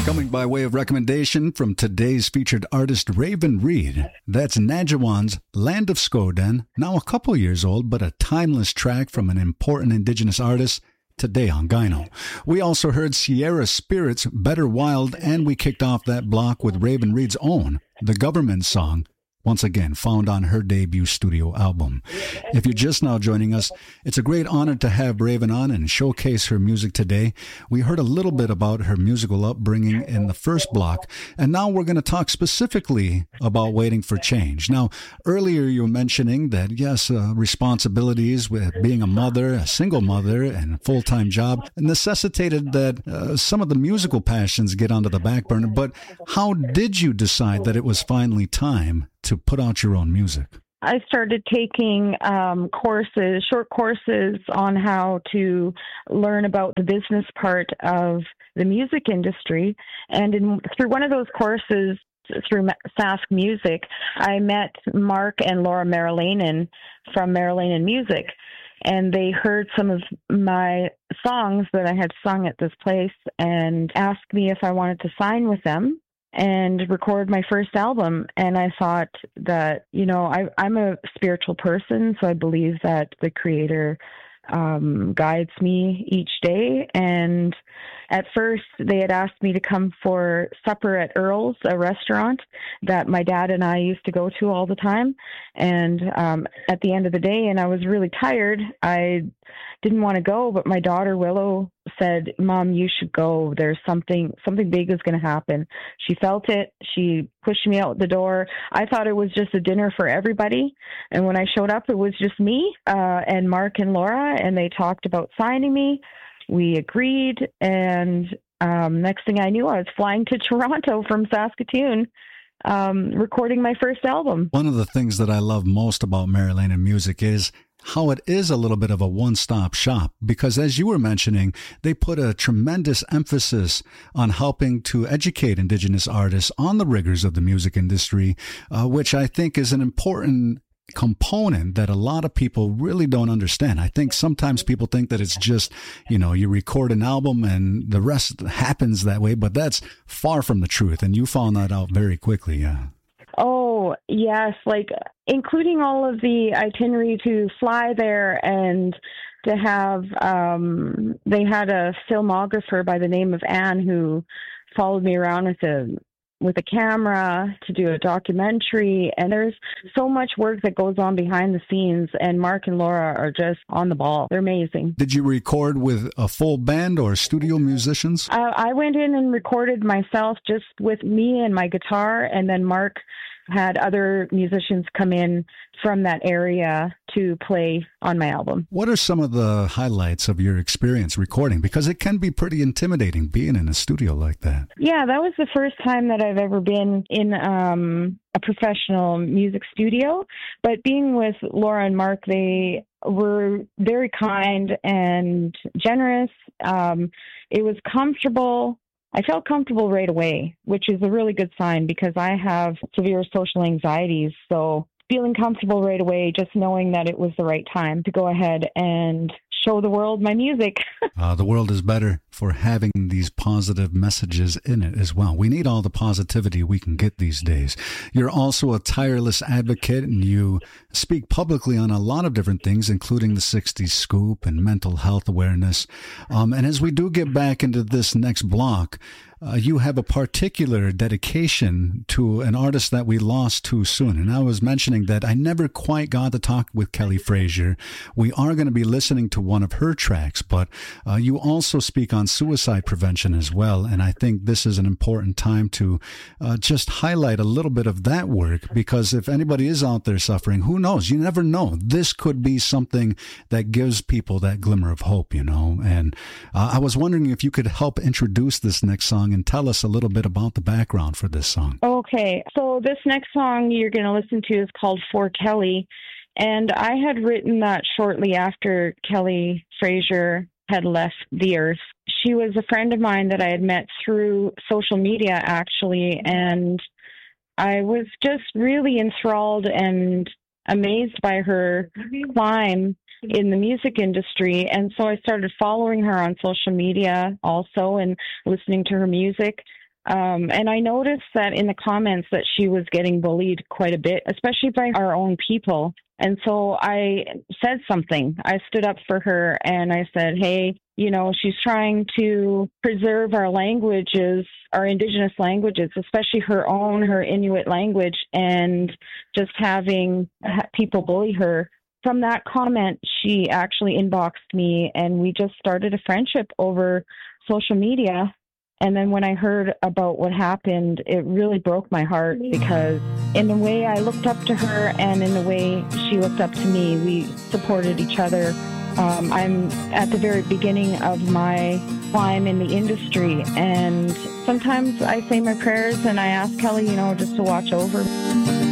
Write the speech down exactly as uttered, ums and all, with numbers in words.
Coming by way of recommendation from today's featured artist, Raven Reed. That's Nadjawan's Land of Skoden, now a couple years old, but a timeless track from an important indigenous artist, today on Gyno. We also heard Sierra Spirit's Better Wild, and we kicked off that block with Raven Reed's own, The Government song, once again found on her debut studio album. If you're just now joining us, it's a great honor to have Raven on and showcase her music today. We heard a little bit about her musical upbringing in the first block, and now we're going to talk specifically about Waiting for Change. Now, earlier you were mentioning that, yes, uh, responsibilities with being a mother, a single mother, and a full-time job necessitated that uh, some of the musical passions get onto the back burner, but how did you decide that it was finally time to put out your own music? I started taking um, courses, short courses on how to learn about the business part of the music industry. And in, through one of those courses, through Sask Music, I met Mark and Laura Marilainen from Marilainen Music. And they heard some of my songs that I had sung at this place and asked me if I wanted to sign with them and record my first album. And I thought that, you know, I, I'm a spiritual person, so I believe that the Creator um, guides me each day. And at first, they had asked me to come for supper at Earl's, a restaurant that my dad and I used to go to all the time. And um, at the end of the day, and I was really tired, I didn't want to go, but my daughter Willow said, "Mom, you should go. There's something, something big is going to happen." She felt it. She pushed me out the door. I thought it was just a dinner for everybody. And when I showed up, it was just me uh, and Mark and Laura, and they talked about signing me. We agreed. And um, next thing I knew, I was flying to Toronto from Saskatoon, um, recording my first album. One of the things that I love most about Marilainen Music is how it is a little bit of a one-stop shop, because as you were mentioning, they put a tremendous emphasis on helping to educate Indigenous artists on the rigors of the music industry, uh, which I think is an important component that a lot of people really don't understand. I think sometimes people think that it's just, you know, you record an album and the rest happens that way, but that's far from the truth. And you found that out very quickly. Yeah. Oh, yes. Like including all of the itinerary to fly there and to have, um, they had a filmographer by the name of Anne who followed me around with a with a camera to do a documentary. And there's so much work that goes on behind the scenes. And Mark and Laura are just on the ball. They're amazing. Did you record with a full band or studio musicians? Uh, I went in and recorded myself just with me and my guitar. And then Mark had other musicians come in from that area to play on my album. What are some of the highlights of your experience recording? Because it can be pretty intimidating being in a studio like that. Yeah, that was the first time that I've ever been in um, a professional music studio. But being with Laura and Mark, they were very kind and generous. Um, it was comfortable. I felt comfortable right away, which is a really good sign because I have severe social anxieties. So feeling comfortable right away, just knowing that it was the right time to go ahead and show the world my music. uh, the world is better for having these positive messages in it as well. We need all the positivity we can get these days. You're also a tireless advocate, and you speak publicly on a lot of different things, including the sixties Scoop and mental health awareness. Um, and as we do get back into this next block, Uh, you have a particular dedication to an artist that we lost too soon. And I was mentioning that I never quite got to talk with Kelly Frazier. We are going to be listening to one of her tracks, but uh, you also speak on suicide prevention as well. And I think this is an important time to uh, just highlight a little bit of that work, because if anybody is out there suffering, who knows? You never know. This could be something that gives people that glimmer of hope, you know. And uh, I was wondering if you could help introduce this next song and tell us a little bit about the background for this song. Okay, so this next song you're going to listen to is called For Kelly, and I had written that shortly after Kelly Frazier had left the earth. She was a friend of mine that I had met through social media, actually, and I was just really enthralled and amazed by her climb in the music industry. And so I started following her on social media also and listening to her music. Um, and I noticed that in the comments that she was getting bullied quite a bit, especially by our own people. And so I said something. I stood up for her and I said, hey, you know, she's trying to preserve our languages, our Indigenous languages, especially her own, her Inuit language, and just having people bully her. From that comment, she actually inboxed me and we just started a friendship over social media. And then when I heard about what happened, it really broke my heart because in the way I looked up to her and in the way she looked up to me, we supported each other. Um, I'm at the very beginning of my climb in the industry, and sometimes I say my prayers and I ask Kelly, you know, just to watch over me.